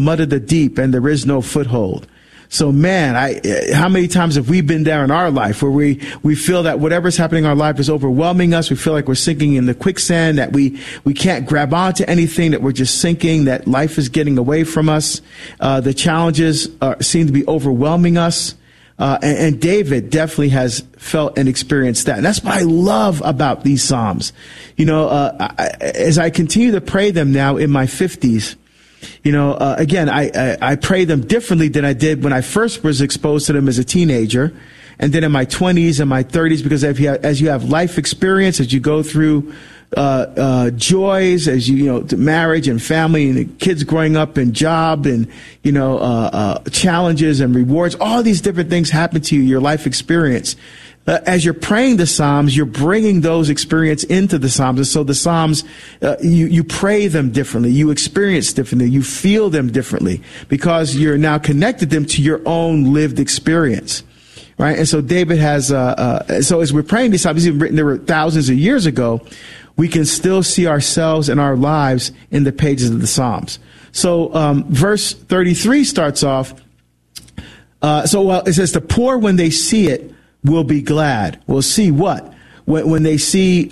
mud of the deep and there is no foothold. So, man, how many times have we been there in our life where we feel that whatever's happening in our life is overwhelming us? We feel like we're sinking in the quicksand, that we can't grab onto anything, that we're just sinking, that life is getting away from us. The challenges seem to be overwhelming us. And David definitely has felt and experienced that. And that's what I love about these Psalms. As I continue to pray them now in my 50s, again, I pray them differently than I did when I first was exposed to them as a teenager. And then in my 20s and my 30s, because as you have life experience, as you go through joys, as marriage and family and the kids growing up and job and, challenges and rewards, all these different things happen to you, your life experience. As you're praying the Psalms, you're bringing those experience into the Psalms. And so the Psalms, you pray them differently. You experience differently. You feel them differently because you're now connected them to your own lived experience. Right. And so David has, so as we're praying these Psalms, even written there were thousands of years ago, we can still see ourselves and our lives in the pages of the Psalms. So, verse 33 starts off. It says, the poor, when they see it, will be glad. We'll see what? When they see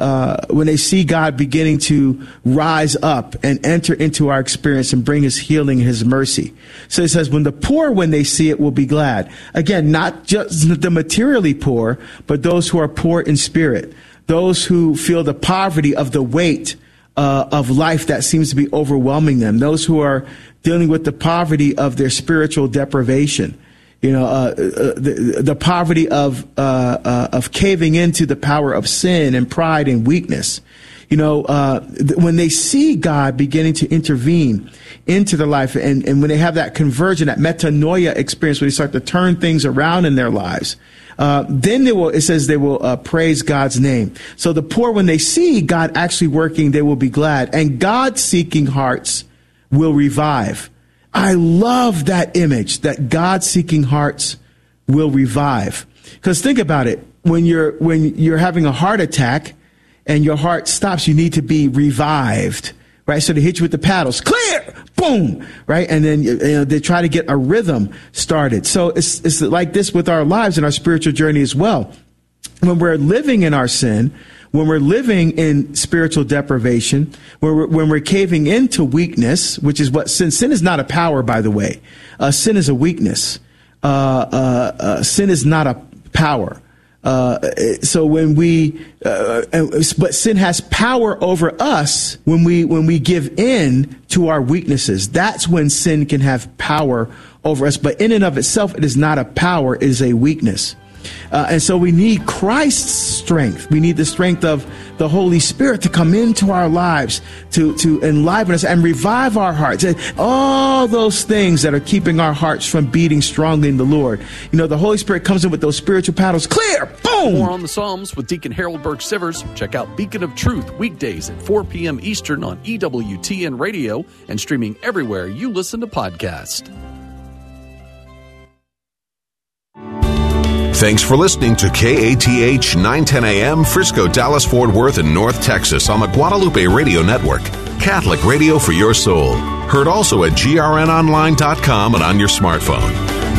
God beginning to rise up and enter into our experience and bring his healing, his mercy. So it says, when the poor, when they see it, will be glad. Again, not just the materially poor, but those who are poor in spirit. Those who feel the poverty of the weight of life that seems to be overwhelming them. Those who are dealing with the poverty of their spiritual deprivation. The poverty of caving into the power of sin and pride and weakness. When they see God beginning to intervene into their life, and when they have that conversion, that metanoia experience, when they start to turn things around in their lives, then they will praise God's name. So the poor, when they see God actually working, they will be glad, and God-seeking hearts will revive. I love that image, that God-seeking hearts will revive. Because think about it, when you're having a heart attack and your heart stops, you need to be revived, right? So they hit you with the paddles, clear, boom, right? And then they try to get a rhythm started. So it's like this with our lives and our spiritual journey as well. When we're living in our sin, when we're living in spiritual deprivation, when we're caving into weakness, which is what sin is not a power, by the way. Sin is a weakness. Sin is not a power. So when but sin has power over us when we give in to our weaknesses. That's when sin can have power over us. But in and of itself, it is not a power, it is a weakness. And so we need Christ's strength. We need the strength of the Holy Spirit to come into our lives, to enliven us and revive our hearts. And all those things that are keeping our hearts from beating strongly in the Lord. The Holy Spirit comes in with those spiritual paddles. Clear! Boom! More on the Psalms with Deacon Harold Burke-Sivers. Check out Beacon of Truth weekdays at 4 p.m. Eastern on EWTN Radio and streaming everywhere you listen to podcasts. Thanks for listening to KATH 910 AM, Frisco, Dallas, Fort Worth, and North Texas on the Guadalupe Radio Network. Catholic radio for your soul. Heard also at grnonline.com and on your smartphone.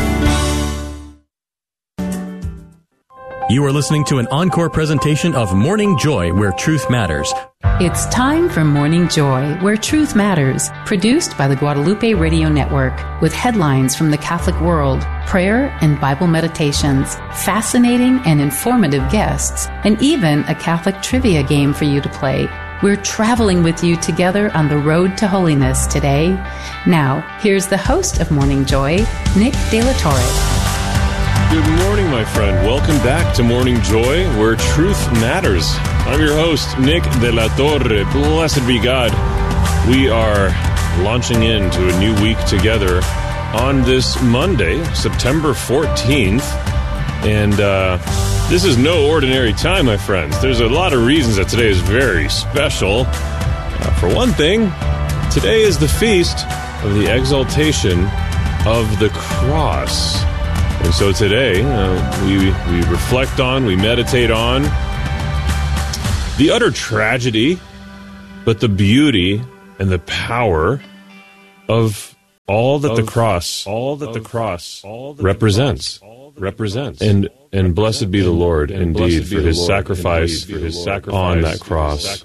You are listening to an encore presentation of Morning Joy, where truth matters. It's time for Morning Joy, where truth matters, produced by the Guadalupe Radio Network, with headlines from the Catholic world, prayer and Bible meditations, fascinating and informative guests, and even a Catholic trivia game for you to play. We're traveling with you together on the road to holiness today. Now, here's the host of Morning Joy, Nick De La Torre. Good morning, my friend. Welcome back to Morning Joy, where truth matters. I'm your host, Nick De La Torre. Blessed be God. We are launching into a new week together on this Monday, September 14th. And this is no ordinary time, my friends. There's a lot of reasons that today is very special. For one thing, today is the feast of the exaltation of the cross. And so today, we reflect on, we meditate on the utter tragedy, but the beauty and the power of all that the cross represents. And blessed be the Lord indeed for his sacrifice on that cross.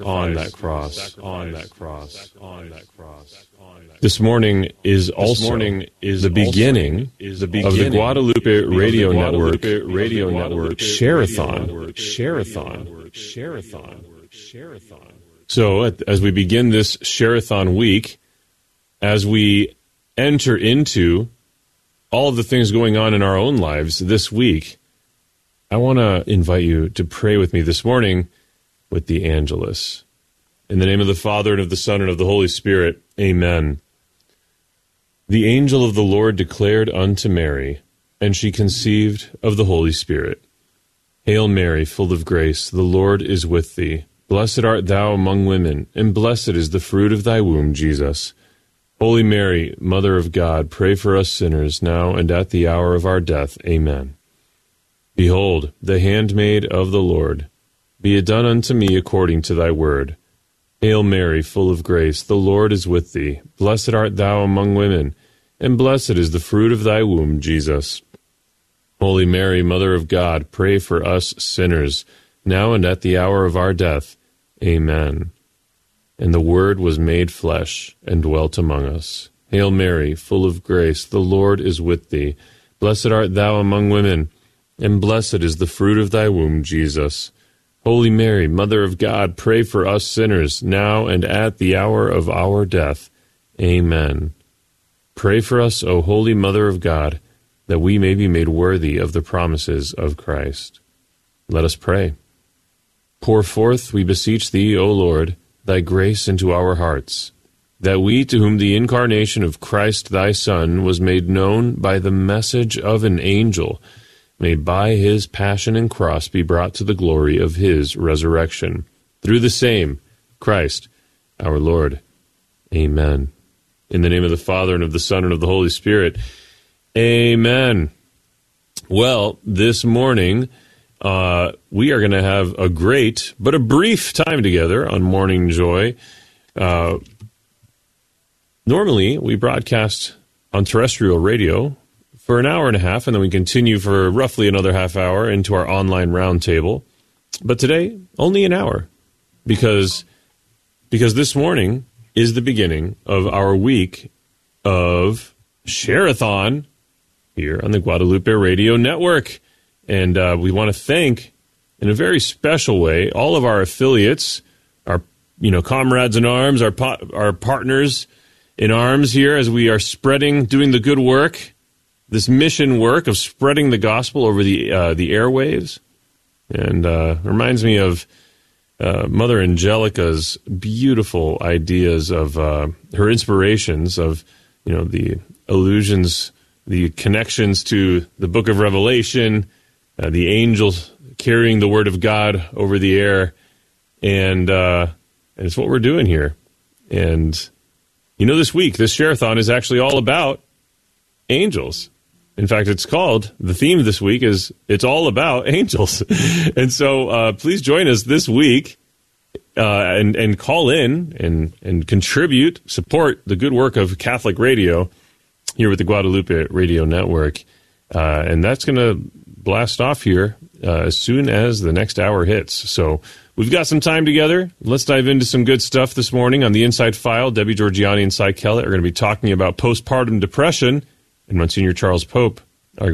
This morning is also the beginning of the Guadalupe Radio Network Share-a-thon. So as we begin this Share-a-thon week, as we enter into all of the things going on in our own lives this week, I want to invite you to pray with me this morning with the Angelus. In the name of the Father, and of the Son, and of the Holy Spirit, amen. The angel of the Lord declared unto Mary, and she conceived of the Holy Spirit. Hail Mary, full of grace, the Lord is with thee. Blessed art thou among women, and blessed is the fruit of thy womb, Jesus. Holy Mary, Mother of God, pray for us sinners, now and at the hour of our death. Amen. Behold, the handmaid of the Lord. Be it done unto me according to thy word. Hail Mary, full of grace, the Lord is with thee. Blessed art thou among women, and blessed is the fruit of thy womb, Jesus. Holy Mary, Mother of God, pray for us sinners, now and at the hour of our death. Amen. And the Word was made flesh, and dwelt among us. Hail Mary, full of grace, the Lord is with thee. Blessed art thou among women, and blessed is the fruit of thy womb, Jesus. Holy Mary, Mother of God, pray for us sinners, now and at the hour of our death. Amen. Pray for us, O Holy Mother of God, that we may be made worthy of the promises of Christ. Let us pray. Pour forth, we beseech thee, O Lord, thy grace into our hearts, that we, to whom the incarnation of Christ thy Son was made known by the message of an angel, may by his passion and cross be brought to the glory of his resurrection. Through the same Christ our Lord. Amen. In the name of the Father, and of the Son, and of the Holy Spirit. Amen. Well, this morning, we are going to have a great, but a brief time together on Morning Joy. Normally, we broadcast on terrestrial radio for an hour and a half, and then we continue for roughly another half hour into our online roundtable. But today, only an hour, because this morning is the beginning of our week of Share-a-thon here on the Guadalupe Radio Network. And we want to thank, in a very special way, all of our affiliates, our comrades in arms, our partners in arms here as we are doing the good work, this mission work of spreading the gospel over the airwaves. And reminds me of Mother Angelica's beautiful ideas of her inspirations of, the allusions, the connections to the book of Revelation, the angels carrying the word of God over the air, and it's what we're doing here. And, this week, this Share-a-thon is actually all about angels. In fact, the theme this week is, it's all about angels. And so please join us this week and call in and contribute, support the good work of Catholic Radio here with the Guadalupe Radio Network. And that's going to blast off here as soon as the next hour hits. So we've got some time together. Let's dive into some good stuff this morning on the Inside File. Debbie Georgiani and Cy Kellett are going to be talking about postpartum depression. And Monsignor Charles Pope he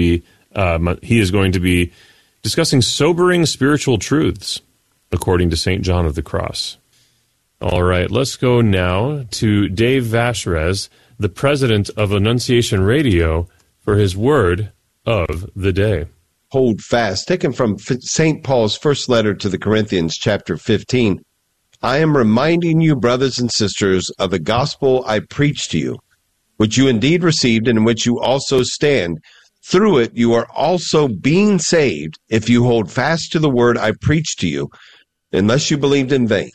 is going to be discussing sobering spiritual truths, according to St. John of the Cross. All right, let's go now to Dave Vashrez, the president of Annunciation Radio, for his word of the day. Hold fast. Taken from St. Paul's first letter to the Corinthians, chapter 15. I am reminding you, brothers and sisters, of the gospel I preached to you, which you indeed received and in which you also stand. Through it you are also being saved, if you hold fast to the word I preached to you, unless you believed in vain.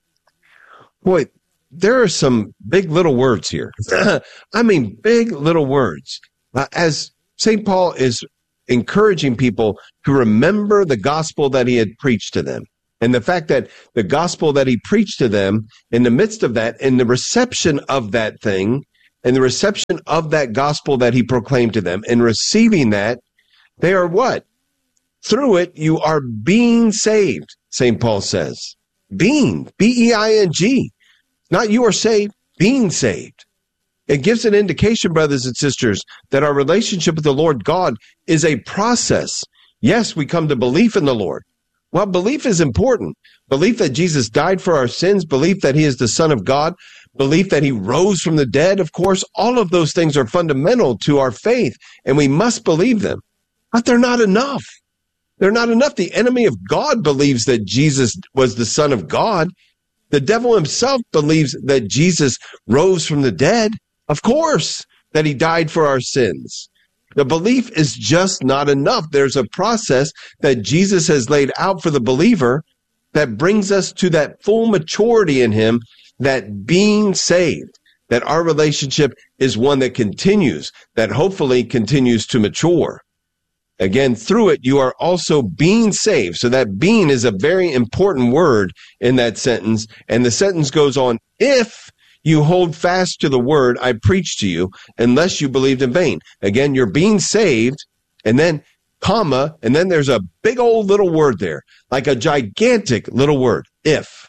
Boy, there are some big little words here. I mean, big little words. As St. Paul is encouraging people to remember the gospel that he had preached to them, and the fact that the gospel that he preached to them, in the midst of that, in the reception of that thing, and the reception of that gospel that he proclaimed to them and receiving that, they are what? Through it, you are being saved, St. Paul says. Being, B-E-I-N-G. Not you are saved, being saved. It gives an indication, brothers and sisters, that our relationship with the Lord God is a process. Yes, we come to belief in the Lord. Well, belief is important. Belief that Jesus died for our sins, belief that he is the Son of God, belief that he rose from the dead, of course, all of those things are fundamental to our faith, and we must believe them. But they're not enough. They're not enough. The enemy of God believes that Jesus was the Son of God. The devil himself believes that Jesus rose from the dead. Of course, that he died for our sins. The belief is just not enough. There's a process that Jesus has laid out for the believer that brings us to that full maturity in him, that being saved, that our relationship is one that continues, that hopefully continues to mature. Again, through it, you are also being saved. So that being is a very important word in that sentence. And the sentence goes on, if you hold fast to the word I preached to you, unless you believed in vain. Again, you're being saved, and then comma, and then there's a big old little word there, like a gigantic little word, if.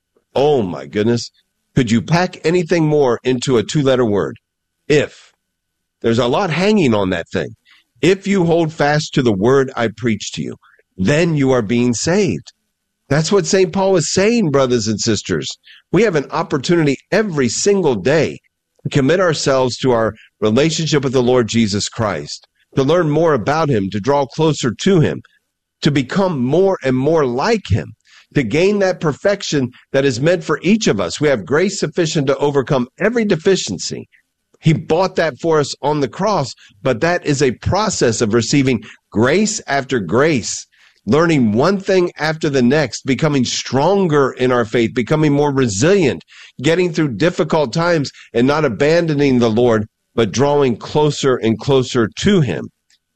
Oh my goodness. Could you pack anything more into a 2-letter word? If. There's a lot hanging on that thing. If you hold fast to the word I preached to you, then you are being saved. That's what St. Paul is saying, brothers and sisters. We have an opportunity every single day to commit ourselves to our relationship with the Lord Jesus Christ, to learn more about him, to draw closer to him, to become more and more like him, to gain that perfection that is meant for each of us. We have grace sufficient to overcome every deficiency. He bought that for us on the cross, but that is a process of receiving grace after grace, learning one thing after the next, becoming stronger in our faith, becoming more resilient, getting through difficult times and not abandoning the Lord, but drawing closer and closer to him.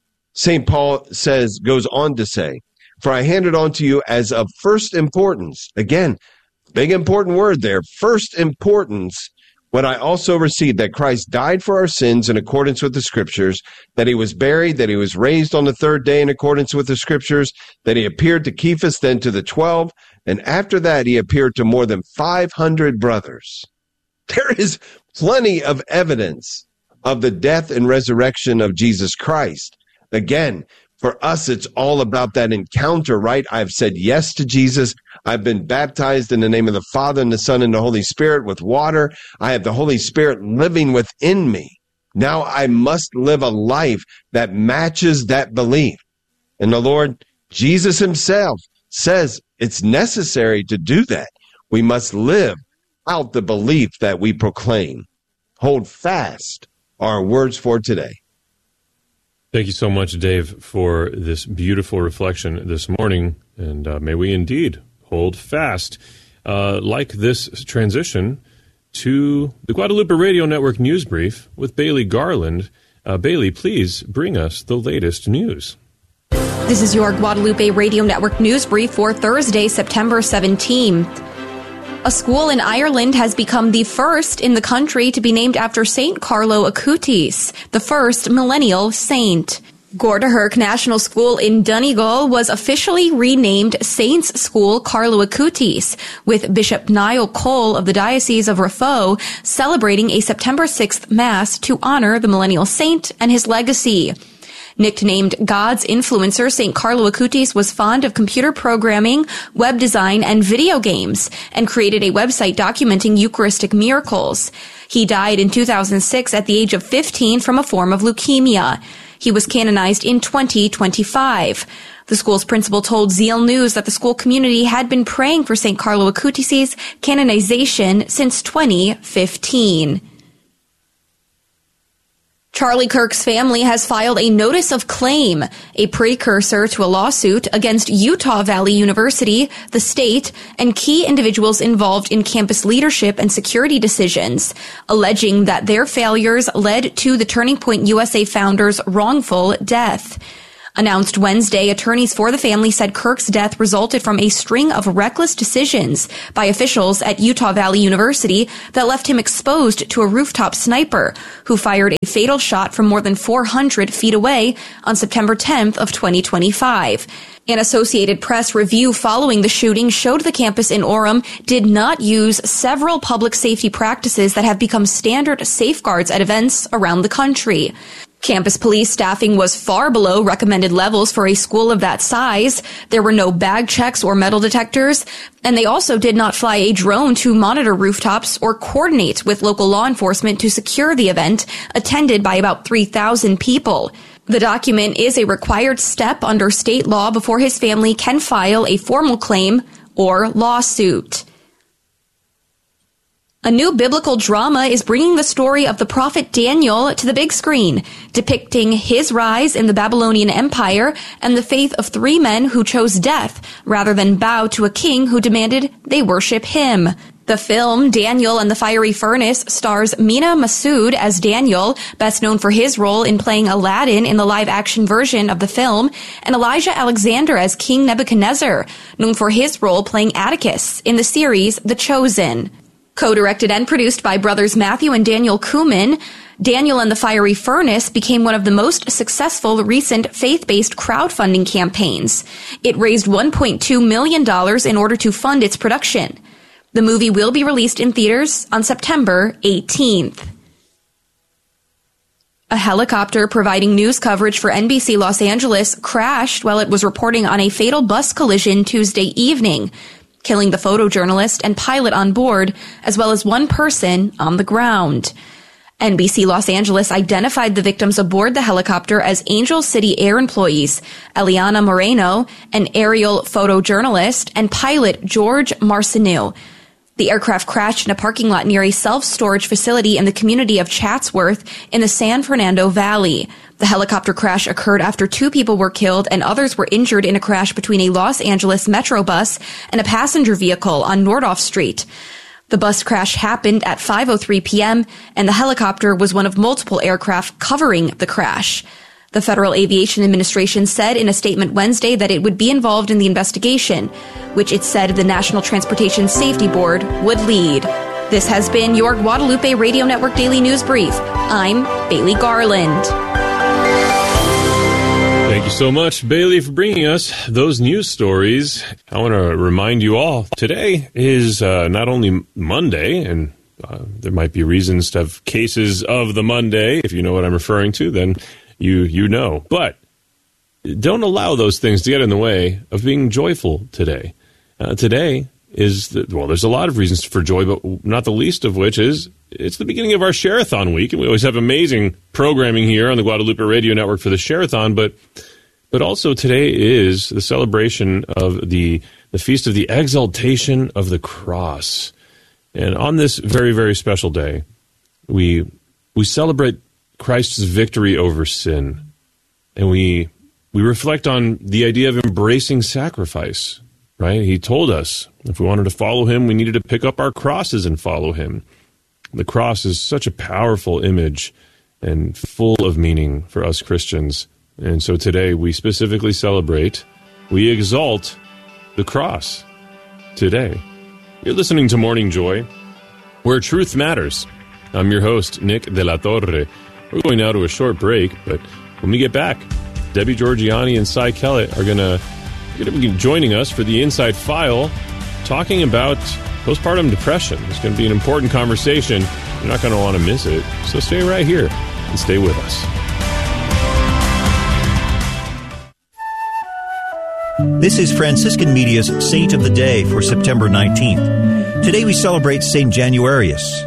St. Paul goes on to say, for I hand it on to you as of first importance. Again, big important word there, first importance. What I also received, that Christ died for our sins in accordance with the Scriptures, that he was buried, that he was raised on the 3rd day in accordance with the Scriptures, that he appeared to Cephas, then to the 12, and after that he appeared to more than 500 brothers. There is plenty of evidence of the death and resurrection of Jesus Christ. Again, for us, it's all about that encounter, right? I've said yes to Jesus. I've been baptized in the name of the Father and the Son and the Holy Spirit with water. I have the Holy Spirit living within me. Now I must live a life that matches that belief. And the Lord Jesus himself says it's necessary to do that. We must live out the belief that we proclaim. Hold fast our words for today. Thank you so much, Dave, for this beautiful reflection this morning, and may we indeed hold fast. Like this transition to the Guadalupe Radio Network News Brief with Bailey Garland. Bailey, please bring us the latest news. This is your Guadalupe Radio Network News Brief for Thursday, September 17. A school in Ireland has become the first in the country to be named after St. Carlo Acutis, the first millennial saint. Gordahurk National School in Donegal was officially renamed Saints School Carlo Acutis, with Bishop Niall Cole of the Diocese of Raphoe celebrating a September 6th Mass to honor the millennial saint and his legacy. Nicknamed God's influencer, St. Carlo Acutis was fond of computer programming, web design, and video games, and created a website documenting Eucharistic miracles. He died in 2006 at the age of 15 from a form of leukemia. He was canonized in 2025. The school's principal told Zeal News that the school community had been praying for St. Carlo Acutis' canonization since 2015. Charlie Kirk's family has filed a notice of claim, a precursor to a lawsuit against Utah Valley University, the state, and key individuals involved in campus leadership and security decisions, alleging that their failures led to the Turning Point USA founder's wrongful death. Announced Wednesday, attorneys for the family said Kirk's death resulted from a string of reckless decisions by officials at Utah Valley University that left him exposed to a rooftop sniper who fired a fatal shot from more than 400 feet away on September 10th of 2025. An Associated Press review following the shooting showed the campus in Orem did not use several public safety practices that have become standard safeguards at events around the country. Campus police staffing was far below recommended levels for a school of that size. There were no bag checks or metal detectors, and they also did not fly a drone to monitor rooftops or coordinate with local law enforcement to secure the event, attended by about 3,000 people. The document is a required step under state law before his family can file a formal claim or lawsuit. A new biblical drama is bringing the story of the prophet Daniel to the big screen, depicting his rise in the Babylonian Empire and the faith of three men who chose death rather than bow to a king who demanded they worship him. The film, Daniel and the Fiery Furnace, stars Mina Massoud as Daniel, best known for his role in playing Aladdin in the live-action version of the film, and Elijah Alexander as King Nebuchadnezzar, known for his role playing Atticus in the series The Chosen. Co-directed and produced by brothers Matthew and Daniel Kuhlman, Daniel and the Fiery Furnace became one of the most successful recent faith-based crowdfunding campaigns. It raised $1.2 million in order to fund its production. The movie will be released in theaters on September 18th. A helicopter providing news coverage for NBC Los Angeles crashed while it was reporting on a fatal bus collision Tuesday evening, killing the photojournalist and pilot on board, as well as one person on the ground. NBC Los Angeles identified the victims aboard the helicopter as Angel City Air employees, Eliana Moreno, an aerial photojournalist, and pilot George Marcineau. The aircraft crashed in a parking lot near a self-storage facility in the community of Chatsworth in the San Fernando Valley. The helicopter crash occurred after 2 people were killed and others were injured in a crash between a Los Angeles Metro bus and a passenger vehicle on Nordhoff Street. The bus crash happened at 5:03 p.m., and the helicopter was one of multiple aircraft covering the crash. The Federal Aviation Administration said in a statement Wednesday that it would be involved in the investigation, which it said the National Transportation Safety Board would lead. This has been your Guadalupe Radio Network Daily News Brief. I'm Bailey Garland. Thank you so much, Bailey, for bringing us those news stories. I want to remind you all, today is not only Monday, and there might be reasons to have cases of the Monday. If you know what I'm referring to, then you know. But don't allow those things to get in the way of being joyful today. Today is, there's a lot of reasons for joy, but not the least of which is it's the beginning of our Share-a-thon week, and we always have amazing programming here on the Guadalupe Radio Network for the Share-a-thon, but also today is the celebration of the Feast of the Exaltation of the Cross. And on this very, very special day, we celebrate Christ's victory over sin, and we reflect on the idea of embracing sacrifice, right? He told us if we wanted to follow him, we needed to pick up our crosses and follow him. The cross is such a powerful image and full of meaning for us Christians. And so today we specifically celebrate, we exalt the cross today. You're listening to Morning Joy, where truth matters. I'm your host, Nick De La Torre. We're going now to a short break, but when we get back, Debbie Georgiani and Cy Kellett are going to be joining us for the Inside File, talking about postpartum depression. It's going to be an important conversation. You're not going to want to miss it, so stay right here and stay with us. This is Franciscan Media's Saint of the Day for September 19th. Today we celebrate Saint Januarius.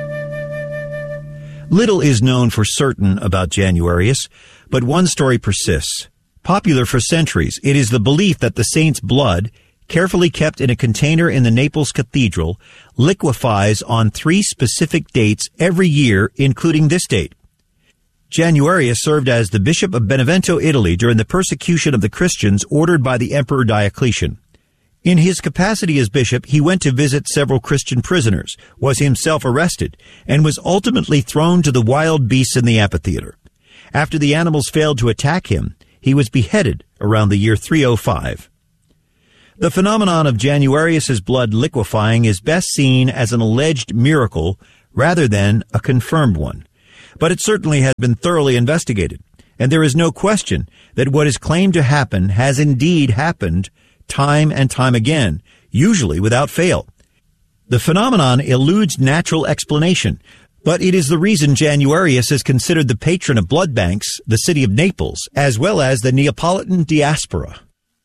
Little is known for certain about Januarius, but one story persists. Popular for centuries, it is the belief that the saint's blood, carefully kept in a container in the Naples Cathedral, liquefies on 3 specific dates every year, including this date. Januarius served as the Bishop of Benevento, Italy, during the persecution of the Christians ordered by the Emperor Diocletian. In his capacity as bishop, he went to visit several Christian prisoners, was himself arrested, and was ultimately thrown to the wild beasts in the amphitheater. After the animals failed to attack him, He was beheaded around the year 305. The phenomenon of Januarius's blood liquefying is best seen as an alleged miracle rather than a confirmed one. But it certainly has been thoroughly investigated, and there is no question that what is claimed to happen has indeed happened time and time again, usually without fail. The phenomenon eludes natural explanation, but it is the reason Januarius is considered the patron of blood banks, the city of Naples, as well as the Neapolitan diaspora.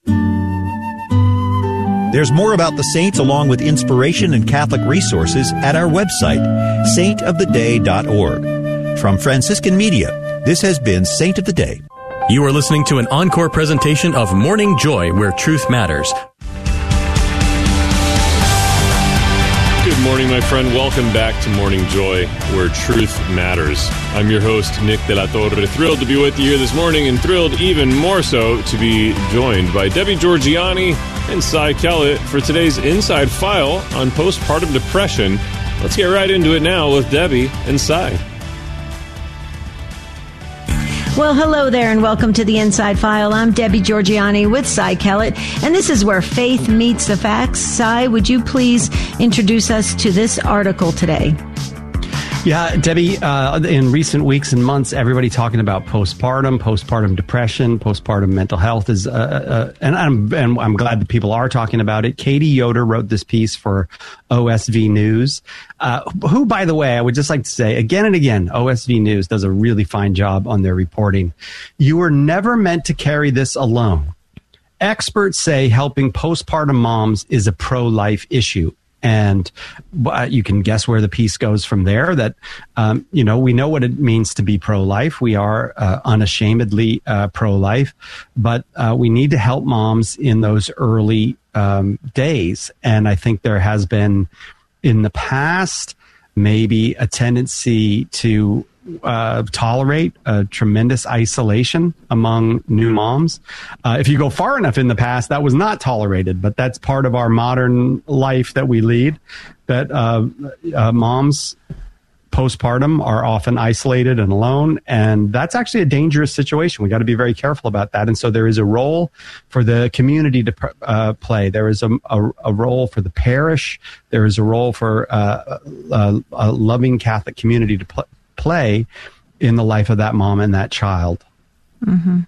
There's more about the saints along with inspiration and Catholic resources at our website, saintoftheday.org. From Franciscan Media, this has been Saint of the Day. You are listening to an encore presentation of Morning Joy, where truth matters. Good morning, my friend. Welcome back to Morning Joy, where truth matters. I'm your host, Nick De La Torre. Thrilled to be with you here this morning, and thrilled even more so to be joined by Debbie Georgianni and Cy Kellett for today's Inside File on postpartum depression. Let's get right into it now with Debbie and Cy. Well, hello there, and welcome to the Inside File. I'm Debbie Georgianni with Cy Kellett, and this is where faith meets the facts. Cy, would you please introduce us to this article today? Yeah, Debbie, in recent weeks and months, everybody talking about postpartum depression, postpartum mental health is, and I'm glad that people are talking about it. Katie Yoder wrote this piece for OSV News, who, by the way, I would just like to say again and again, OSV News does a really fine job on their reporting. You were never meant to carry this alone. Experts say helping postpartum moms is a pro-life issue. And you can guess where the piece goes from there, that, we know what it means to be pro-life. We are unashamedly pro-life, but we need to help moms in those early days. And I think there has been in the past maybe a tendency to tolerate a tremendous isolation among new moms. If you go far enough in the past, that was not tolerated, but that's part of our modern life that we lead, that moms postpartum are often isolated and alone, and that's actually a dangerous situation. We got to be very careful about that. And so there is a role for the community to play. There is a role for the parish. There is a role for a loving Catholic community to play in the life of that mom and that child. Mm-hmm.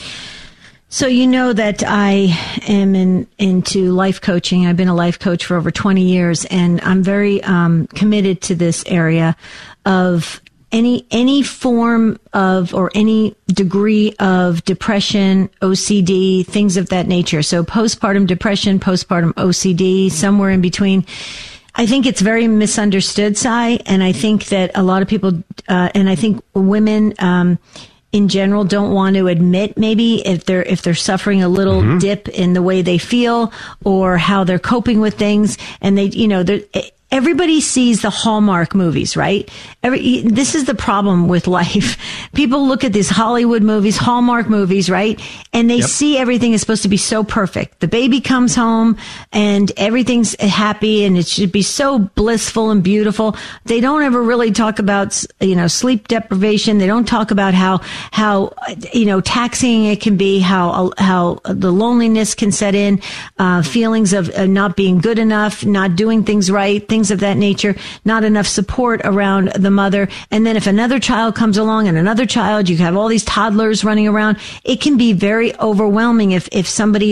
So you know that I am into life coaching. I've been a life coach for over 20 years, and I'm very committed to this area of any form of or any degree of depression, OCD, things of that nature. So postpartum depression, postpartum OCD, somewhere in between. I think it's very misunderstood, Cy, and I think that a lot of people, and I think women in general don't want to admit maybe if they're suffering a little dip in the way they feel or how they're coping with things, and everybody sees the Hallmark movies, right? This is the problem with life. People look at these Hollywood movies, Hallmark movies, right? And they see everything is supposed to be so perfect. The baby comes home and everything's happy and it should be so blissful and beautiful. They don't ever really talk about, sleep deprivation. They don't talk about how taxing it can be, how the loneliness can set in, feelings of not being good enough, not doing things right, things of that nature, not enough support around the mother. And then if another child comes along and another child, you have all these toddlers running around. It can be very overwhelming if somebody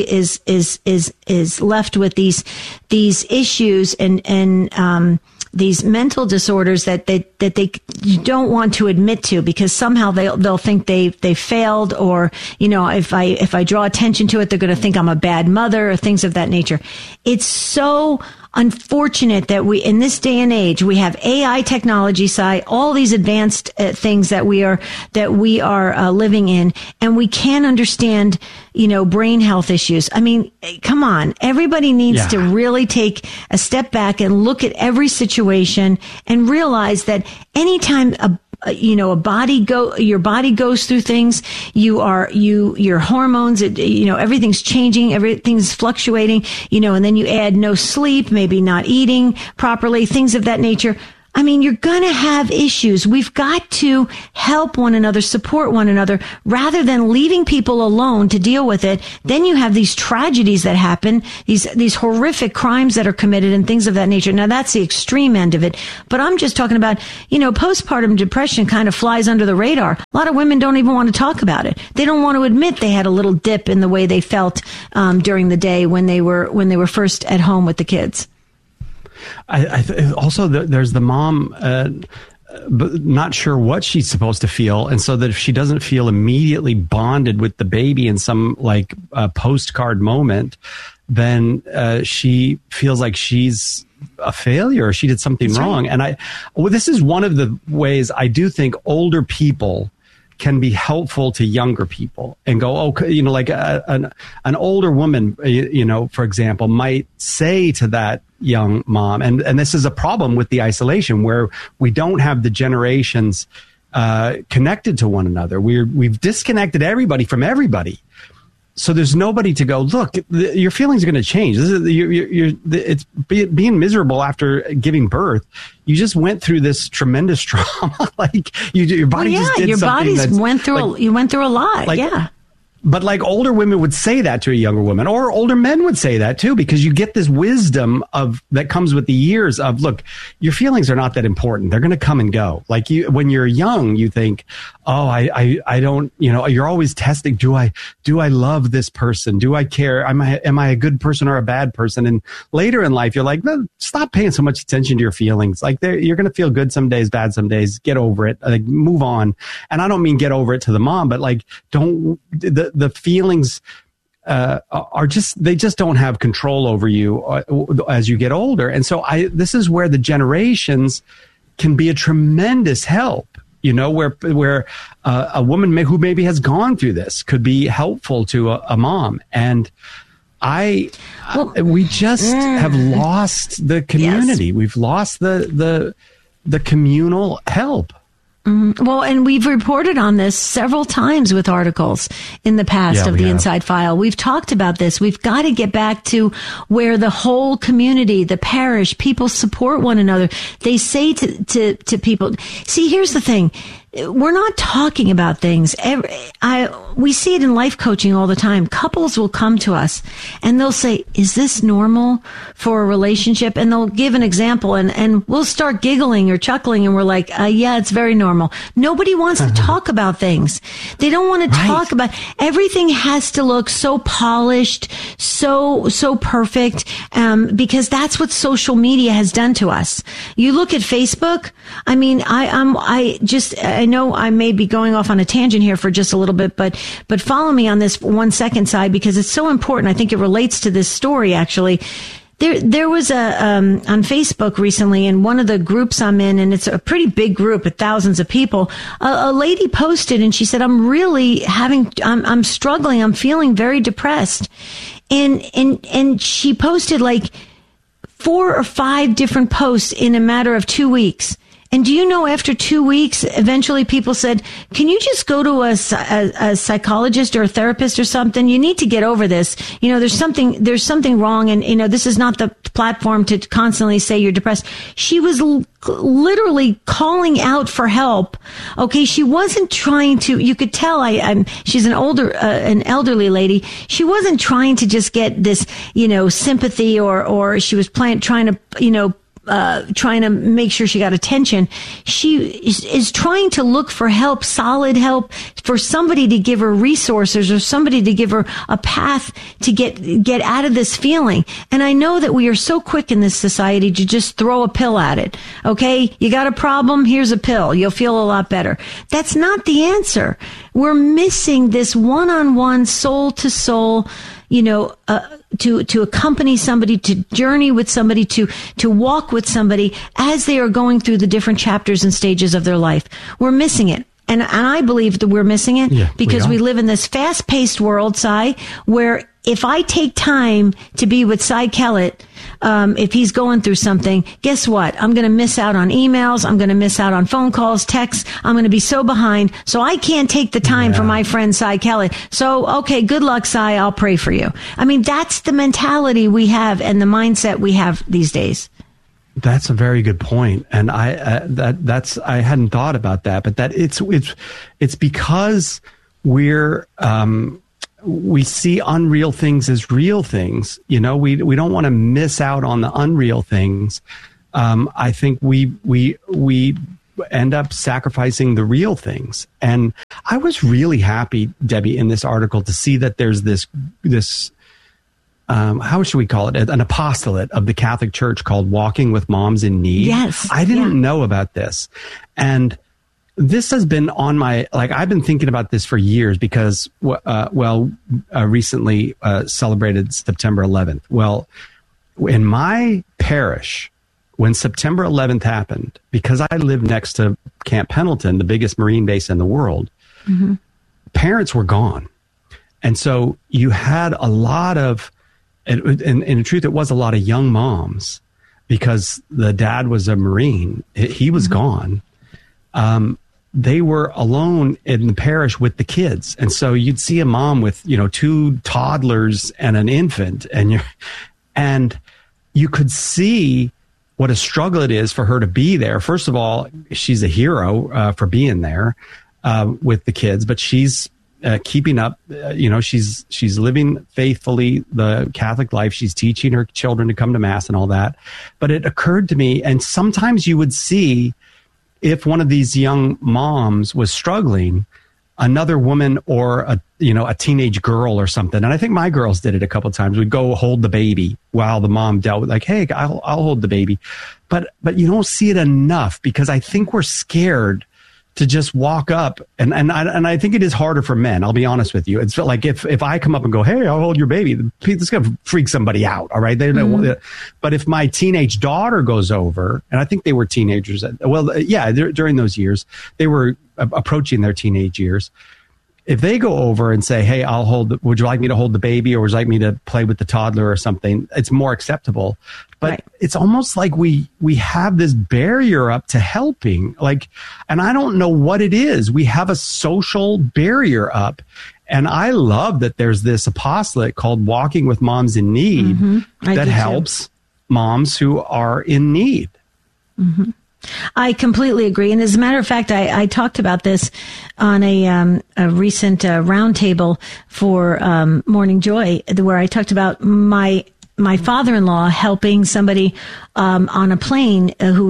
is left with these issues and these mental disorders that they don't want to admit to, because somehow they'll think they failed, or if I draw attention to it, they're going to think I'm a bad mother or things of that nature. It's so unfortunate that we, in this day and age, we have AI technology side, all these advanced things that we are living in, and we can't understand, brain health issues. I mean, come on, everybody needs to really take a step back and look at every situation and realize that anytime your body goes through things, your hormones, everything's changing, everything's fluctuating, and then you add no sleep, maybe not eating properly, things of that nature. I mean, you're going to have issues. We've got to help one another, support one another, rather than leaving people alone to deal with it. Then you have these tragedies that happen, these horrific crimes that are committed and things of that nature. Now, that's the extreme end of it. But I'm just talking about, postpartum depression kind of flies under the radar. A lot of women don't even want to talk about it. They don't want to admit they had a little dip in the way they felt during the day when they were first at home with the kids. Also, there's the mom not sure what she's supposed to feel, and so that if she doesn't feel immediately bonded with the baby in some postcard moment, then she feels like she's a failure or she did something wrong. Right. And this is one of the ways I do think older people can be helpful to younger people and go, an older woman, for example, might say to that young mom, and this is a problem with the isolation where we don't have the generations connected to one another. We've disconnected everybody from everybody. So there's nobody to go, look, your feelings are going to change. It's being miserable after giving birth. You just went through this tremendous trauma. Your body just did something. You went through a lot. Yeah. But older women would say that to a younger woman, or older men would say that too, because you get this wisdom that comes with the years of, look, your feelings are not that important. They're going to come and go. When you're young, you think, oh, I don't, you're always testing. Do I love this person? Do I care? Am I a good person or a bad person? And later in life, you're like, no, stop paying so much attention to your feelings. You're going to feel good some days, bad some days. Get over it. Move on. And I don't mean get over it to the mom, but the feelings they just don't have control over you as you get older. And so this is where the generations can be a tremendous help, where a woman who maybe has gone through this could be helpful to a mom. And we just have lost the community. Yes. We've lost the communal help. Mm-hmm. Well, and we've reported on this several times with articles in the past of the Inside File. We've talked about this. We've got to get back to where the whole community, the parish, people support one another. They say to people, see, here's the thing. We're not talking about things. We see it in life coaching all the time. Couples will come to us and they'll say, is this normal for a relationship? And they'll give an example and we'll start giggling or chuckling and we're like, yeah, it's very normal. Nobody wants to talk about things. They don't want to talk about, everything has to look so polished, so perfect, because that's what social media has done to us. You look at Facebook. I mean, I know I may be going off on a tangent here for just a little bit, but follow me on this 1 second side because it's so important. I think it relates to this story actually. There was on Facebook recently in one of the groups I'm in, and it's a pretty big group with thousands of people. A lady posted and she said, I'm struggling. I'm feeling very depressed. And she posted 4 or 5 different posts in a matter of 2 weeks. And do you know, after 2 weeks, eventually people said, can you just go to a psychologist or a therapist or something? You need to get over this. There's something wrong. And, this is not the platform to constantly say you're depressed. She was literally calling out for help. Okay. She wasn't trying to, you could tell she's an elderly lady. She wasn't trying to just get this, sympathy or she was trying to make sure she got attention. She is trying to look for help, solid help, for somebody to give her resources or somebody to give her a path to get out of this feeling. And I know that we are so quick in this society to just throw a pill at it. Okay, you got a problem? Here's a pill. You'll feel a lot better. That's not the answer. We're missing this one-on-one, soul-to-soul, to accompany somebody, to journey with somebody, to walk with somebody as they are going through the different chapters and stages of their life. We're missing it. And I believe that we're missing it because we live in this fast-paced world, Cy, where if I take time to be with Cy Kellett, if he's going through something, guess what? I'm going to miss out on emails. I'm going to miss out on phone calls, texts. I'm going to be so behind. So I can't take the time for my friend Cy Kellett. So, okay, good luck, Cy. I'll pray for you. I mean, that's the mentality we have and the mindset we have these days. That's a very good point, and I hadn't thought about that, but that it's because we see unreal things as real things. You know, we don't want to miss out on the unreal things. I think we end up sacrificing the real things. And I was really happy, Debbie, in this article to see that there's this how should we call it? An apostolate of the Catholic Church called Walking with Moms in Need. Yes. I didn't know about this. And this has been on my, I've been thinking about this for years because, recently celebrated September 11th. Well, in my parish, when September 11th happened, because I live next to Camp Pendleton, the biggest Marine base in the world, parents were gone. And so you had a lot of, and in truth, it was a lot of young moms because the dad was a Marine. He was gone. They were alone in the parish with the kids. And so you'd see a mom with, 2 toddlers and an infant, and you could see what a struggle it is for her to be there. First of all, she's a hero for being there with the kids, but she's keeping up. She's living faithfully the Catholic life. She's teaching her children to come to Mass and all that. But it occurred to me, and sometimes you would see if one of these young moms was struggling, another woman or a teenage girl or something. And I think my girls did it a couple of times. We'd go hold the baby while the mom dealt with, hey, I'll hold the baby. But you don't see it enough because I think we're scared to just walk up. And I think it is harder for men. I'll be honest with you. It's like if I come up and go, hey, I'll hold your baby, it's going to freak somebody out. All right. They don't. But if my teenage daughter goes over, and I think they were teenagers, during those years, they were approaching their teenage years. If they go over and say, hey, would you like me to hold the baby, or would you like me to play with the toddler or something? It's more acceptable. But It's almost like we have this barrier up to helping. And I don't know what it is. We have a social barrier up. And I love that there's this apostolate called Walking with Moms in Need that helps moms who are in need. Mm-hmm. I completely agree. And as a matter of fact, I talked about this on a recent roundtable for Morning Joy, where I talked about my father-in-law helping somebody on a plane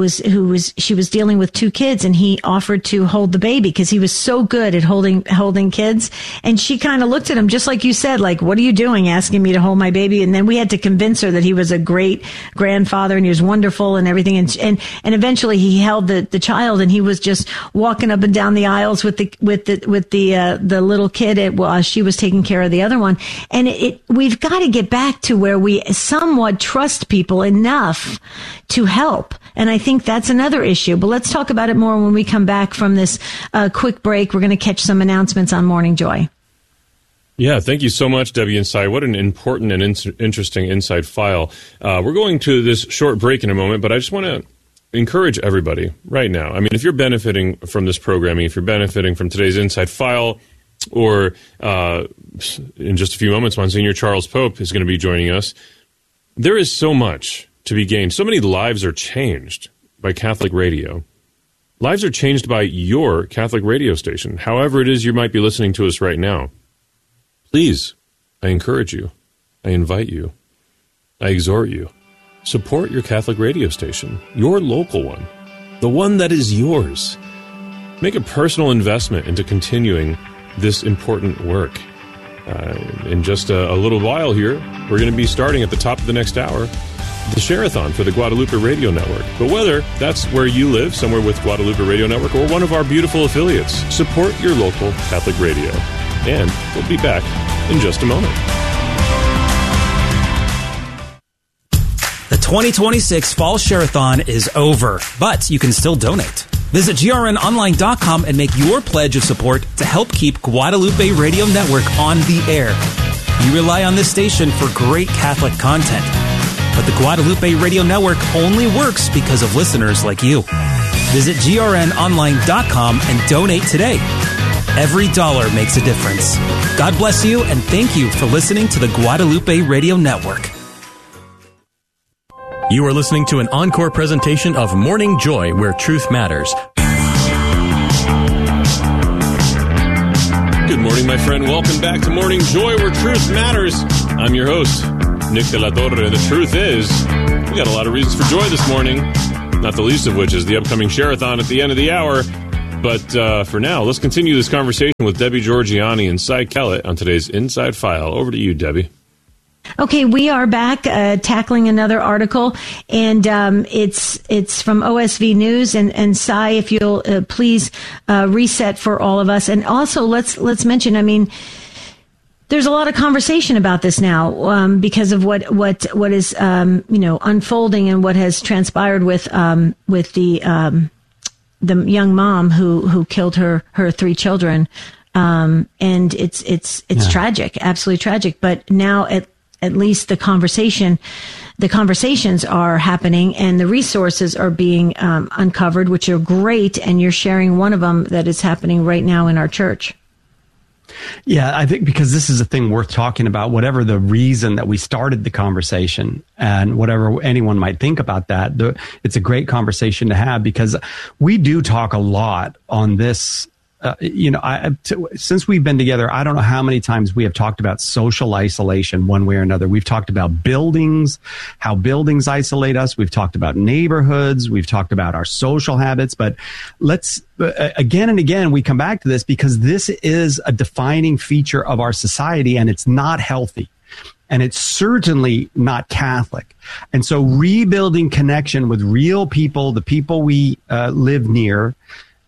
she was dealing with 2 kids, and he offered to hold the baby because he was so good at holding kids. And she kind of looked at him just like you said, like, what are you doing asking me to hold my baby? And then we had to convince her that he was a great grandfather and he was wonderful and everything. And eventually he held the child, and he was just walking up and down the aisles with the little kid while she was taking care of the other one. And we've got to get back to where we somewhat trust people enough to help. And I think that's another issue. But let's talk about it more when we come back from this quick break. We're going to catch some announcements on Morning Joy. Yeah, thank you so much, Debbie and Cy. What an important and interesting inside file. We're going to this short break in a moment, but I just want to encourage everybody right now. I mean, if you're benefiting from this programming, if you're benefiting from today's inside file, or in just a few moments, Monsignor Charles Pope is going to be joining us, there is so much to be gained. So many lives are changed by Catholic radio. Lives are changed by your Catholic radio station, however it is you might be listening to us right now. Please, I encourage you, I invite you, I exhort you, support your Catholic radio station, your local one, the one that is yours. Make a personal investment into continuing this important work. In just a little while here, we're going to be starting at the top of the next hour, the Share-a-thon for the Guadalupe Radio Network. But whether that's where you live, somewhere with Guadalupe Radio Network, or one of our beautiful affiliates, support your local Catholic radio. And we'll be back in just a moment. The 2026 Fall Share-a-thon is over, but you can still donate. Visit grnonline.com and make your pledge of support to help keep Guadalupe Radio Network on the air. You rely on this station for great Catholic content, but the Guadalupe Radio Network only works because of listeners like you. Visit grnonline.com and donate today. Every dollar makes a difference. God bless you, and thank you for listening to the Guadalupe Radio Network. You are listening to an encore presentation of Morning Joy, where truth matters. Good morning, my friend. Welcome back to Morning Joy, where truth matters. I'm your host, Nick De La Torre. The truth is, we got a lot of reasons for joy this morning, not the least of which is the upcoming Share-a-thon at the end of the hour. But for now, let's continue this conversation with Debbie Georgianni and Cy Kellett on today's Inside File. Over to you, Debbie. Okay, we are back tackling another article, and it's from OSV News. And Cy, if you'll please reset for all of us, and also let's mention. I mean, there's a lot of conversation about this now because of what is unfolding and what has transpired with the young mom who killed her 3 children, and it's tragic, absolutely tragic. But now at least the conversations are happening and the resources are being uncovered, which are great. And you're sharing one of them that is happening right now in our church. Yeah, I think because this is a thing worth talking about, whatever the reason that we started the conversation and whatever anyone might think about that, it's a great conversation to have because we do talk a lot on this. Since we've been together, I don't know how many times we have talked about social isolation one way or another. We've talked about buildings, how buildings isolate us. We've talked about neighborhoods. We've talked about our social habits. But let's again and again, we come back to this because this is a defining feature of our society and it's not healthy. And it's certainly not Catholic. And so rebuilding connection with real people, the people we live near.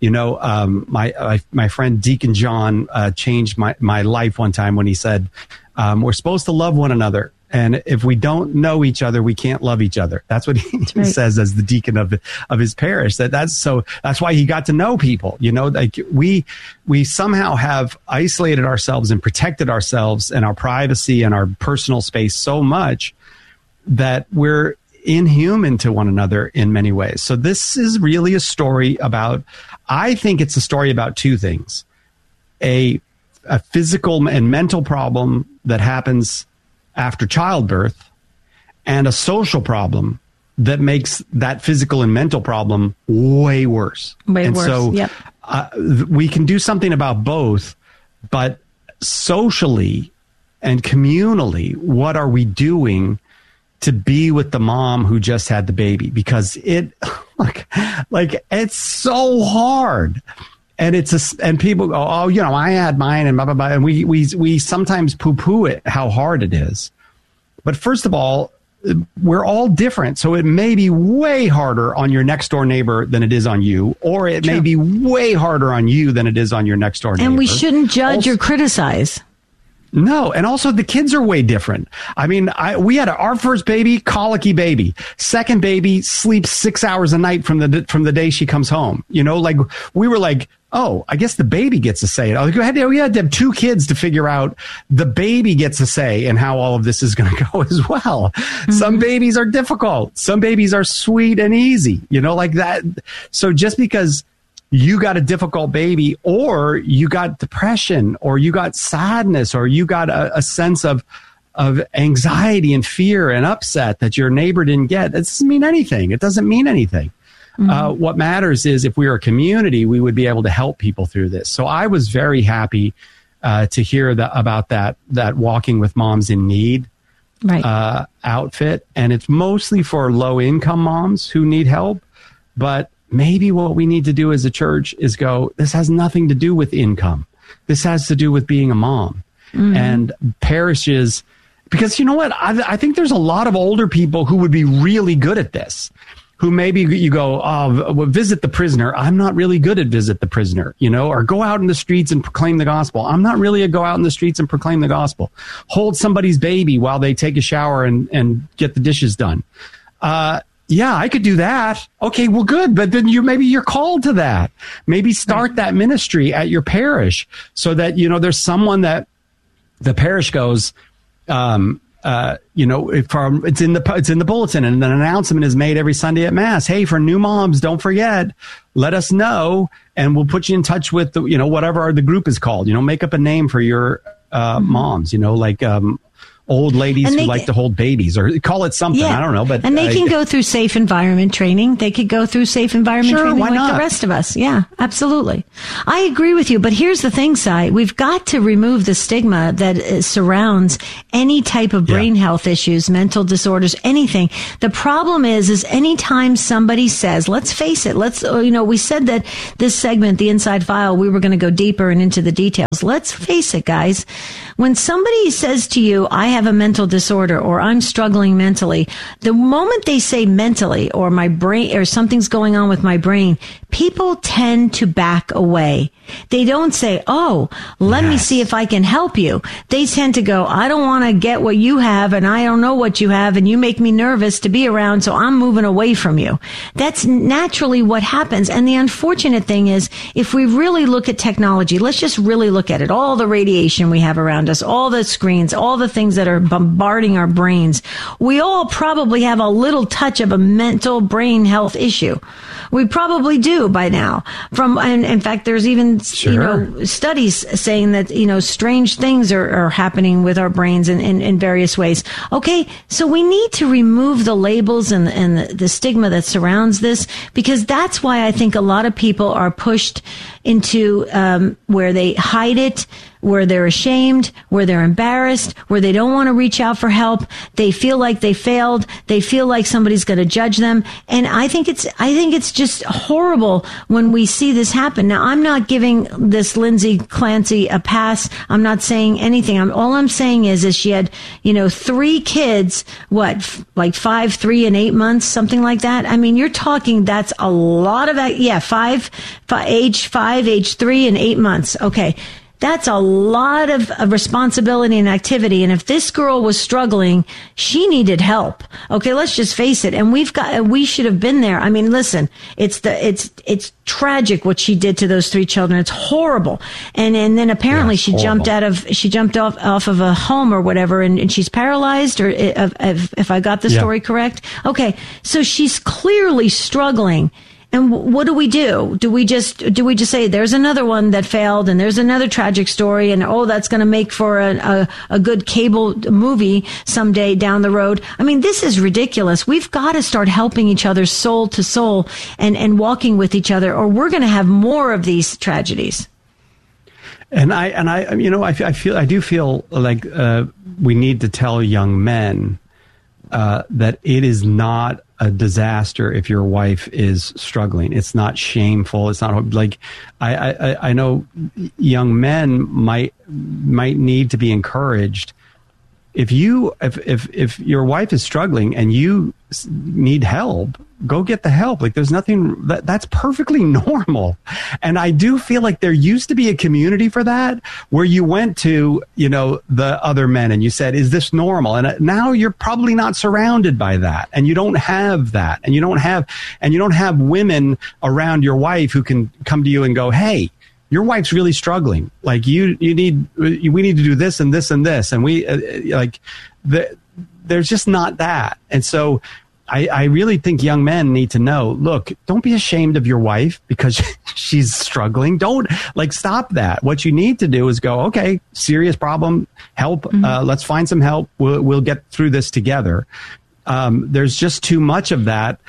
My friend Deacon John changed my life one time when he said, we're supposed to love one another. And if we don't know each other, we can't love each other. That's what he says as the deacon of his parish. That's why he got to know people. Like we somehow have isolated ourselves and protected ourselves and our privacy and our personal space so much that we're inhuman to one another in many ways. So this is really a story about, I think it's a story about 2 things. A physical and mental problem that happens after childbirth and a social problem that makes that physical and mental problem way worse. So yep. We can do something about both, but socially and communally, what are we doing to be with the mom who just had the baby? Because it's so hard. And and people go, oh, I had mine and blah, blah, blah. And we sometimes poo-poo it, how hard it is. But first of all, we're all different. So it may be way harder on your next door neighbor than it is on you, or it may be way harder on you than it is on your next door neighbor. And we shouldn't judge or criticize. No. And also the kids are way different. I mean, we had our first baby, colicky baby. Second baby sleeps 6 hours a night from the day she comes home. We were like, oh, I guess the baby gets a say. We had to have 2 kids to figure out the baby gets a say in how all of this is going to go as well. Mm-hmm. Some babies are difficult. Some babies are sweet and easy, like that. So just because you got a difficult baby or you got depression or you got sadness or you got a sense of anxiety and fear and upset that your neighbor didn't get, that doesn't mean anything. It doesn't mean anything. Mm-hmm. What matters is if we were a community, we would be able to help people through this. So I was very happy to hear about that Walking with Moms in Need outfit. And it's mostly for low income moms who need help. But maybe what we need to do as a church is go, this has nothing to do with income. This has to do with being a mom. Mm-hmm. And parishes, because you know what? I think there's a lot of older people who would be really good at this. Who maybe you go, visit the prisoner. I'm not really good at visit the prisoner, or go out in the streets and proclaim the gospel. I'm not really a go out in the streets and proclaim the gospel. Hold somebody's baby while they take a shower and get the dishes done. Yeah, I could do that. Okay, well, good. But then maybe you're called to that. Maybe start that ministry at your parish so that, there's someone that the parish goes, it's in the bulletin and an announcement is made every Sunday at Mass. Hey, for new moms, don't forget, let us know and we'll put you in touch with whatever the group is called, make up a name for your, moms, old ladies who like to hold babies, or call it something. I don't know, but they can go through safe environment training. They could go through safe environment training like the rest of us. Yeah, absolutely. I agree with you. But here's the thing, Cy. We've got to remove the stigma that surrounds any type of brain health issues, mental disorders, anything. The problem is anytime somebody says, let's face it, we said that this segment, the Inside File, we were going to go deeper and into the details. Let's face it, guys. When somebody says to you, I have a mental disorder or I'm struggling mentally, the moment they say mentally or my brain or something's going on with my brain, people tend to back away. They don't say, oh, let me see if I can help you. They tend to go, I don't want to get what you have and I don't know what you have and you make me nervous to be around, so I'm moving away from you. That's naturally what happens. And the unfortunate thing is, if we really look at technology, let's just really look at it, all the radiation we have around us, all the screens, all the things that are bombarding our brains, we all probably have a little touch of a mental brain health issue. We probably do by now. And in fact, there's even studies saying that strange things are happening with our brains in various ways. Okay, so we need to remove the labels and the stigma that surrounds this, because that's why I think a lot of people are pushed into where they hide it, where they're ashamed, where they're embarrassed, where they don't want to reach out for help. They feel like they failed. They feel like somebody's going to judge them. And I think it's just horrible when we see this happen. Now, I'm not giving this Lindsay Clancy a pass. I'm not saying anything. All I'm saying is she had, 3 kids, like 5, 3, and 8 months, something like that. I mean, you're talking, that's a lot of that. Yeah, age 5, age 3, and 8 months. Okay. That's a lot of responsibility and activity. And if this girl was struggling, she needed help. Okay, let's just face it. And we should have been there. I mean, listen, it's tragic what she did to those 3 children. It's horrible. And then apparently she jumped off of a home or whatever, and she's paralyzed, or if I got the story correct. Okay, so she's clearly struggling. And what do we do? Do we just say there's another one that failed and there's another tragic story, and that's going to make for a good cable movie someday down the road? I mean, this is ridiculous. We've got to start helping each other soul to soul and walking with each other, or we're going to have more of these tragedies. And I do feel like we need to tell young men that it is not a disaster if your wife is struggling. It's not shameful. It's not like I know young men might need to be encouraged. If your wife is struggling and you need help, go get the help. Like, there's nothing that's perfectly normal. And I do feel like there used to be a community for that, where you went to, the other men and you said, is this normal? And now you're probably not surrounded by that. And you don't have that. And you don't have women around your wife who can come to you and go, hey, your wife's really struggling. Like, we need to do this and this and this. And there's just not that. And so I really think young men need to know, look, don't be ashamed of your wife because she's struggling. Don't stop that. What you need to do is go, okay, serious problem, help. Let's find some help. We'll get through this together. There's just too much of that.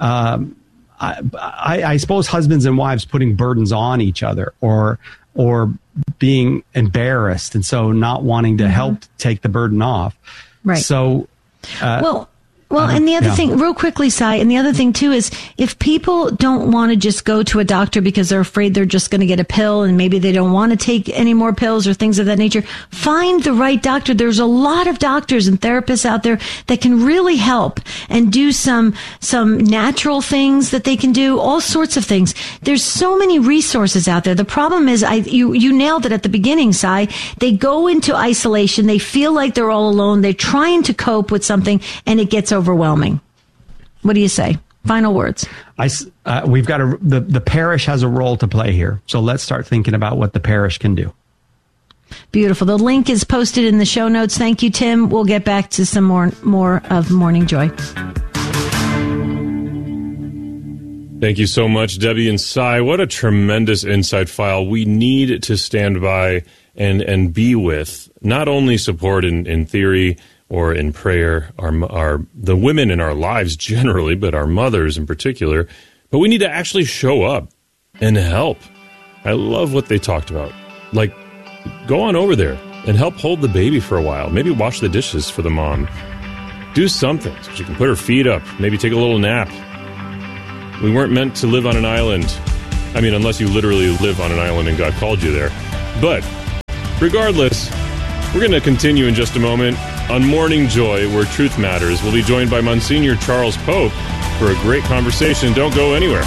I suppose husbands and wives putting burdens on each other or being embarrassed, and so not wanting to help take the burden off. Right. So, Well, and the other thing, real quickly, Cy, and the other thing too is, if people don't want to just go to a doctor because they're afraid they're just going to get a pill, and maybe they don't want to take any more pills or things of that nature, find the right doctor. There's a lot of doctors and therapists out there that can really help and do some natural things that they can do, all sorts of things. There's so many resources out there. The problem is, you nailed it at the beginning, Cy. They go into isolation. They feel like they're all alone. They're trying to cope with something, and it gets overwhelming. What do you say? Final words. We've got the parish has a role to play here. So let's start thinking about what the parish can do. Beautiful. The link is posted in the show notes. Thank you, Tim. We'll get back to some more of Morning Joy. Thank you so much, Debbie and Cy. What a tremendous insight file. We need to stand by and be with, not only support in theory or in prayer, the women in our lives generally, but our mothers in particular, but we need to actually show up and help. I love what they talked about. Like, go on over there and help hold the baby for a while. Maybe wash the dishes for the mom. Do something so she can put her feet up, maybe take a little nap. We weren't meant to live on an island. I mean, unless you literally live on an island and God called you there. But regardless, we're going to continue in just a moment on Morning Joy, where truth matters. We'll be joined by Monsignor Charles Pope for a great conversation. Don't go anywhere.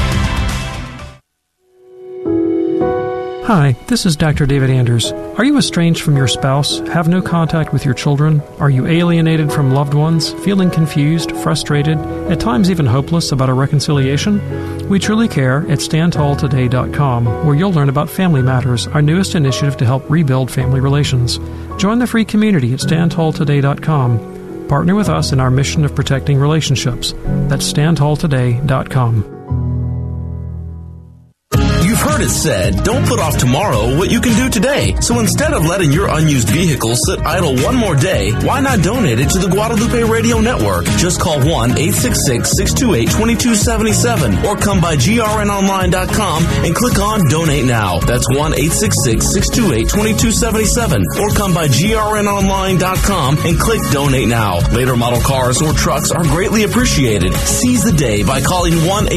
Hi, this is Dr. David Anders. Are you estranged from your spouse, have no contact with your children? Are you alienated from loved ones, feeling confused, frustrated, at times even hopeless about a reconciliation? We truly care at StandTallToday.com, where you'll learn about Family Matters, our newest initiative to help rebuild family relations. Join the free community at StandTallToday.com. Partner with us in our mission of protecting relationships. That's StandTallToday.com. You've heard it said, don't put off tomorrow what you can do today. So instead of letting your unused vehicle sit idle one more day, why not donate it to the Guadalupe Radio Network? Just call 1-866-628-2277 or come by grnonline.com and click on Donate Now. That's 1-866-628-2277 or come by grnonline.com and click Donate Now. Later model cars or trucks are greatly appreciated. Seize the day by calling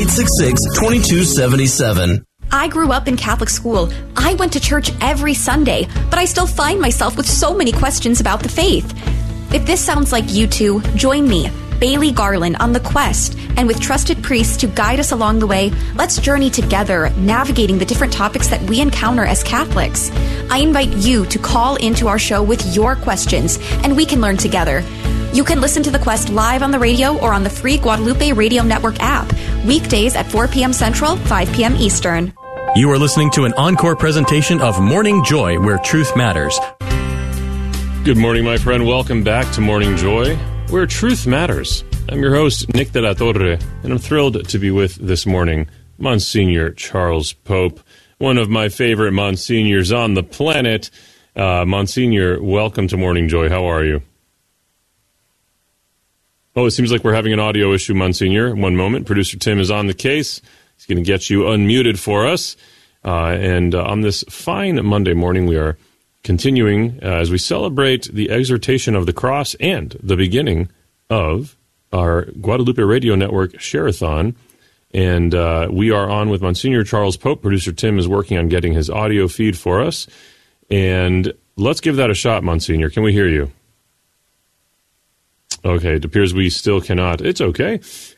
1-866-2277. I grew up in Catholic school. I went to church every Sunday, but I still find myself with so many questions about the faith. If this sounds like you two, join me, Bailey Garland, on the quest, and with trusted priests to guide us along the way, let's journey together, navigating the different topics that we encounter as Catholics. I invite you to call into our show with your questions, and we can learn together. You can listen to The Quest live on the radio or on the free Guadalupe Radio Network app, weekdays at 4 p.m. Central, 5 p.m. Eastern. You are listening to an encore presentation of Morning Joy, where truth matters. Good morning, my friend. Welcome back to Morning Joy, where truth matters. I'm your host, Nick de la Torre, and I'm thrilled to be with this morning Monsignor Charles Pope, one of my favorite Monsignors on the planet. Monsignor, welcome to Morning Joy. How are you? Oh, it seems like we're having an audio issue, Monsignor. One moment. Producer Tim is on the case. He's going to get you unmuted for us. And on this fine Monday morning, we are continuing as we celebrate the exhortation of the cross and the beginning of our Guadalupe Radio Network Share-a-thon. And we are on with Monsignor Charles Pope. Producer Tim is working on getting his audio feed for us. And let's give that a shot, Monsignor. Can we hear you? Okay, it appears we still cannot. It's okay.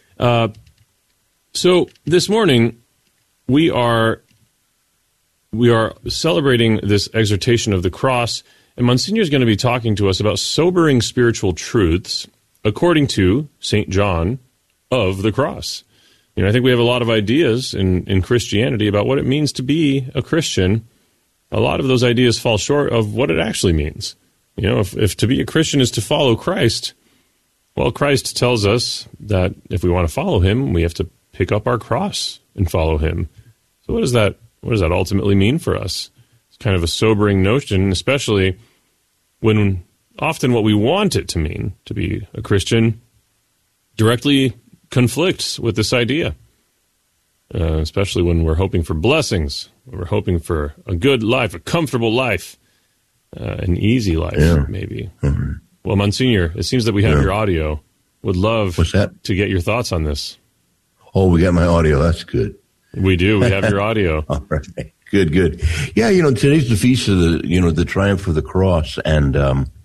So this morning, we are celebrating this exhortation of the cross, and Monsignor is going to be talking to us about sobering spiritual truths according to St. John of the Cross. You know, I think we have a lot of ideas in Christianity about what it means to be a Christian. A lot of those ideas fall short of what it actually means. You know, if to be a Christian is to follow Christ, well, Christ tells us that if we want to follow him, we have to pick up our cross and follow him. So what does that ultimately mean for us? It's kind of a sobering notion, especially when often what we want it to mean to be a Christian directly conflicts with this idea, especially when we're hoping for blessings, when we're hoping for a good life, a comfortable life, an easy life, maybe. Mm-hmm. Well, Monsignor, it seems that we have your audio. Would love to get your thoughts on this. Oh, we got my audio. That's good. We do. We have your audio. All right. Good. Yeah, today's the feast of the triumph of the cross. And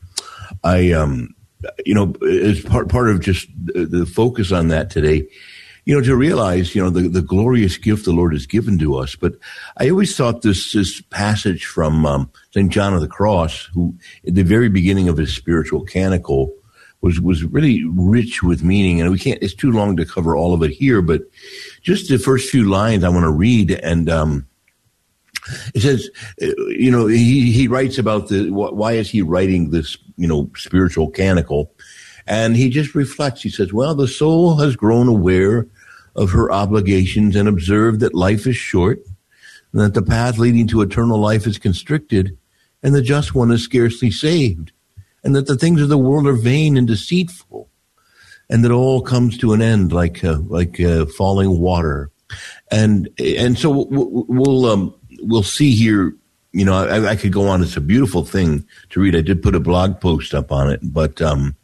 as part of just the focus on that today, to realize, the glorious gift the Lord has given to us. But I always thought this passage from St. John of the Cross, who at the very beginning of his spiritual canticle was really rich with meaning. And it's too long to cover all of it here, but just the first few lines I want to read. And it says, he writes about why is he writing this, spiritual canticle? And he just reflects. He says, well, the soul has grown aware of her obligations and observe that life is short, and that the path leading to eternal life is constricted, and the just one is scarcely saved, and that the things of the world are vain and deceitful, and that all comes to an end like falling water. And so we'll see here. You know, I could go on. It's a beautiful thing to read. I did put a blog post up on it, but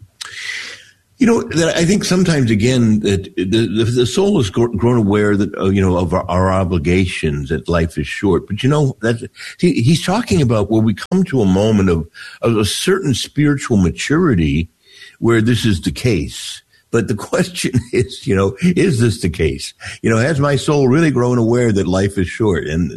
you know, that I think sometimes again that the soul has grown aware that of our obligations, that life is short. But you know, he's talking about where we come to a moment of a certain spiritual maturity where this is the case. But the question is, is this the case? Has my soul really grown aware that life is short and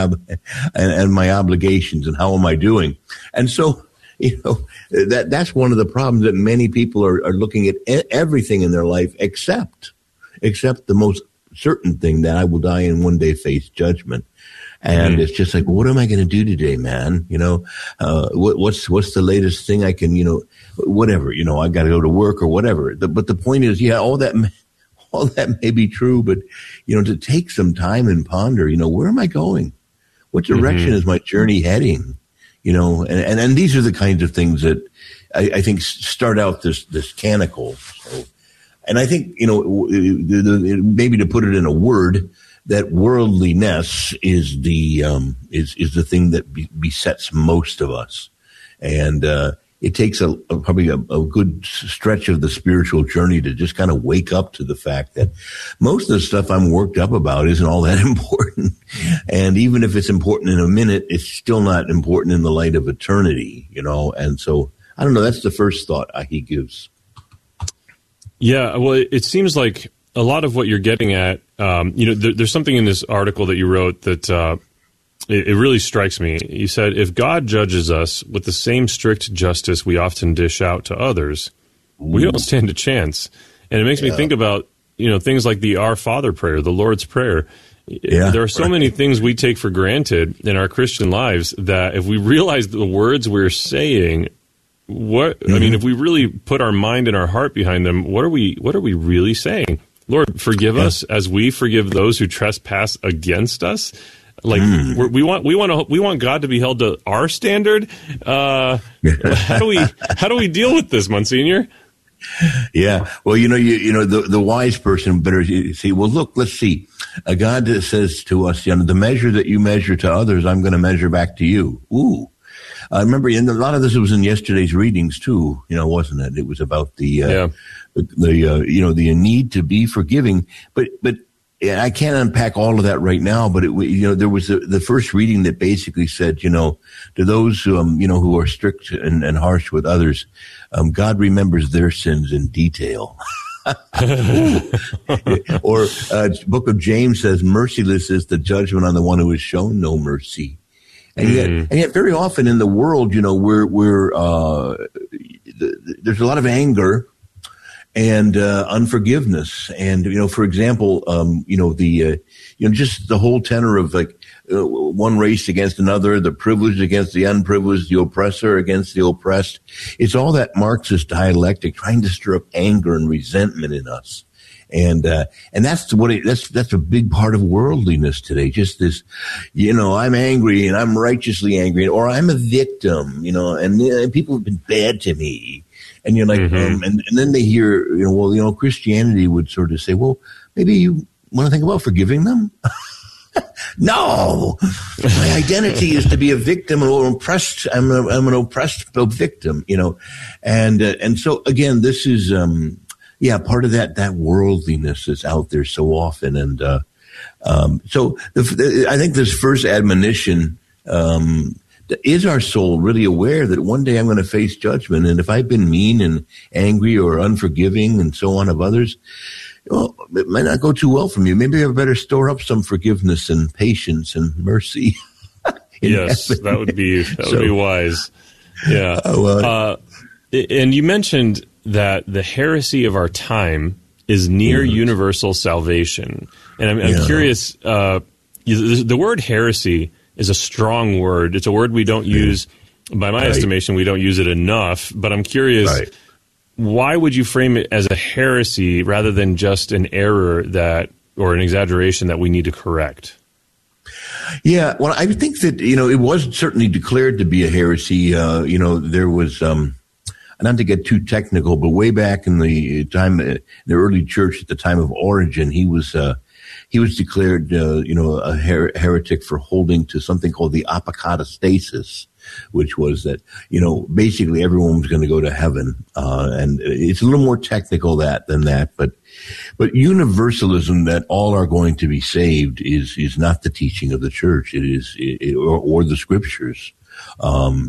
my obligations, and how am I doing? And so, that's one of the problems, that many people are looking at everything in their life except the most certain thing, that I will die and one day face judgment. And it's just like, what am I going to do today, man? What's the latest thing I can, whatever, I got to go to work or whatever. But the point is, all that may be true, but, to take some time and ponder, where am I going? What direction is my journey heading? And these are the kinds of things that I think start out this canticle. So, and I think, maybe to put it in a word, that worldliness is the thing that besets most of us, and it takes probably a good stretch of the spiritual journey to just kind of wake up to the fact that most of the stuff I'm worked up about isn't all that important, and even if it's important in a minute, it's still not important in the light of eternity, And so I don't know. That's the first thought he gives. Yeah, well, it seems like a lot of what you're getting at, there's something in this article that you wrote that it really strikes me. You said, if God judges us with the same strict justice we often dish out to others, we don't stand a chance. And it makes me think about, things like the Our Father prayer, the Lord's Prayer. Yeah, there are so many things we take for granted in our Christian lives that if we realize the words we're saying, I mean, if we really put our mind and our heart behind them, what are we really saying? Lord, forgive us as we forgive those who trespass against us. Like we want God to be held to our standard. How do we deal with this, Monsignor? Yeah, well, the wise person better see. Well, look, let's see. God says to us, the measure that you measure to others, I'm going to measure back to you. Ooh. I remember, and a lot of this was in yesterday's readings too, wasn't it? It was about the need to be forgiving, but I can't unpack all of that right now. But there was the first reading that basically said, to those who are strict and harsh with others, God remembers their sins in detail. Or Book of James says, merciless is the judgment on the one who has shown no mercy. And yet, very often in the world, there's a lot of anger and unforgiveness, and for example, just the whole tenor of one race against another, the privileged against the unprivileged, the oppressor against the oppressed. It's all that Marxist dialectic trying to stir up anger and resentment in us. And that's that's a big part of worldliness today. Just this, I'm angry and I'm righteously angry, or I'm a victim, and people have been bad to me. And you're like, and then they hear, Christianity would sort of say, well, maybe you want to think about forgiving them. No, my identity is to be a victim or oppressed. I'm an oppressed victim, and so again, this is, part of that worldliness that's out there so often. And so I think this first admonition, is our soul really aware that one day I'm going to face judgment? And if I've been mean and angry or unforgiving and so on of others, it might not go too well for me. Maybe I better store up some forgiveness and patience and mercy. Yes, that would be wise. Yeah. And you mentioned that the heresy of our time is near universal salvation. And I'm curious, the word heresy is a strong word. It's a word we don't use, by my estimation, we don't use it enough. But I'm curious, why would you frame it as a heresy rather than just an error that or an exaggeration that we need to correct? Yeah, well, I think that, it was certainly declared to be a heresy. There was, not to get too technical, but way back in the time, in the early church at the time of Origen, he was declared, a heretic for holding to something called the apocatastasis, which was that, basically everyone was going to go to heaven. And it's a little more technical than that, but universalism, that all are going to be saved, is not the teaching of the church. It is, or the scriptures.